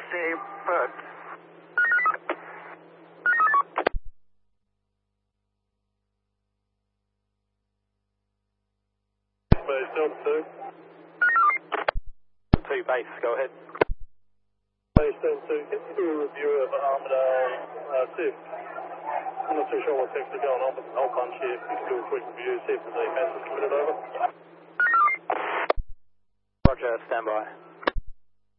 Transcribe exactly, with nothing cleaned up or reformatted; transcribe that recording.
see birds. Base Delta two. Two base, go ahead. Base Delta two, can you do a review of Armadale uh, Sif? I'm not too sure what's actually going on, but I'll punch here. You can do a quick review, see if the defense is committed over. Roger, stand by.